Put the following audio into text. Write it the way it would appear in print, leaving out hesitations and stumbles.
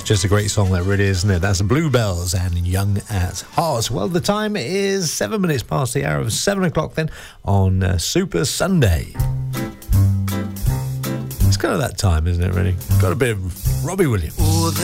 Just a great song, that really, isn't it? That's Bluebells and Young at Heart. Well, the time is 7 minutes past the hour of 7 o'clock then on Super Sunday. It's kind of that time, isn't it, really? Got a bit of Robbie Williams.